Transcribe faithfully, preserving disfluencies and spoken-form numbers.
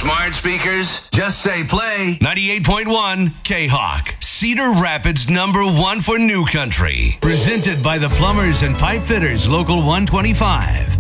smart speakers? Just say play. ninety-eight point one K-Hawk. Cedar Rapids number one for New Country. Presented by the Plumbers and Pipe Fitters Local one twenty-five.